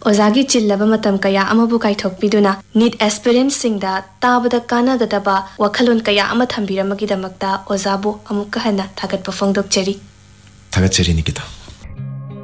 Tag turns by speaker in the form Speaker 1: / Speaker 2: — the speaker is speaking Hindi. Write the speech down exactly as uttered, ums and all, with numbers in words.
Speaker 1: ओजागी चिल्लबा मतम कया अमबु काइथोकपिदुना नीट एस्पिरेंट्स सिंगदा ताबदा कानागदबा वखलोन कया अमा थंबिरमगिदमक्ता ओजाबु अमुक्का हना थागतपा फोंदोकचरी
Speaker 2: थागतचरी निकिता।